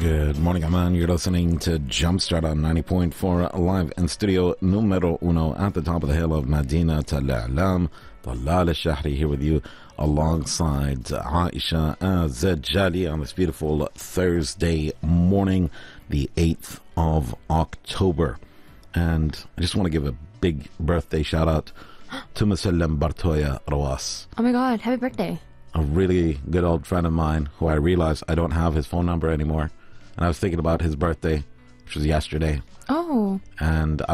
Good morning, Aman. You're listening to Jumpstart on 90.4 live in studio numero uno at the top of the hill of Madinat Al-A'lam. Talal Al-Shahri here with you alongside Aisha Zajali on this beautiful Thursday morning, the 8th of October. And I just want to give a big birthday shout out to Musallam Bartoya Rawas. Oh my God, happy birthday. A really good old friend of mine who I realized I don't have his phone number anymore. And I was thinking about his birthday, which was yesterday. Oh. And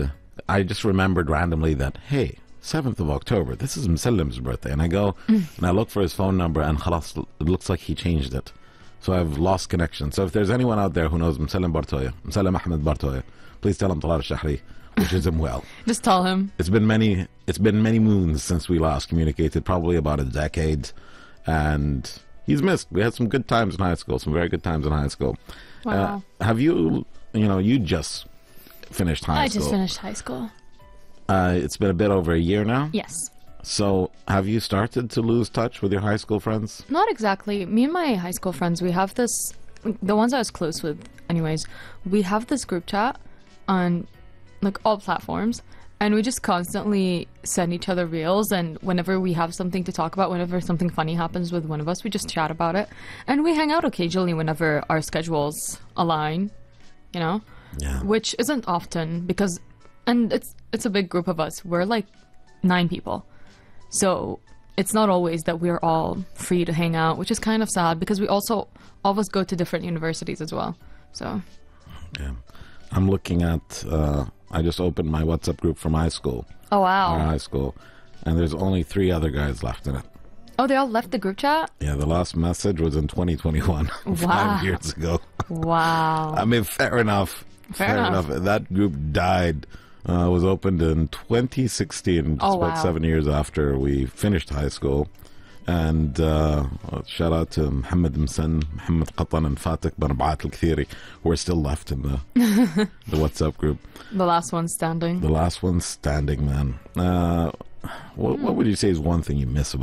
I just remembered randomly that, hey, 7th of October, this is Musallam's birthday. And I go and I look for his phone number and khalas, it looks like he changed it. So I've lost connection. So if there's anyone out there who knows Musallam Bartoya, Musallam Ahmed Bartoya, please tell him Talal Al-Shahri wishes him well. Just tell him. It's been many moons since we last communicated, probably about a decade. And he's missed. We had some good times in high school, some very good times in high school. Wow. Have you just finished high school? I just finished high school. It's been a bit over a year now? Yes. So have you started to lose touch with your high school friends? Not exactly. Me and my high school friends, we have this, the ones I was close with anyways, we have this group chat on like all platforms. And we just constantly send each other reels, and whenever we have something to talk about, whenever something funny happens with one of us, we just chat about it. And we hang out occasionally whenever our schedules align, you know? Yeah. Which isn't often because, and it's a big group of us. We're like 9 people. So it's not always that we're all free to hang out, which is kind of sad because we also all of us go to different universities as well. So. Yeah. I'm looking at... I just opened my WhatsApp group from high school. Oh, wow. Our high school. And there's only 3 other guys left in it. Oh, they all left the group chat? Yeah, the last message was in 2021, Wow. 5 years ago. Wow. I mean, fair enough. Fair enough. That group died. Was opened in 2016, just about 7 years after we finished high school. And shout out to Mohammed Msan, Mohammed Qatan, and Fatik bin Ba'at al-Kathiri, who are still left in the WhatsApp group. The last one standing. The last one standing, man. What would you say is one thing you miss about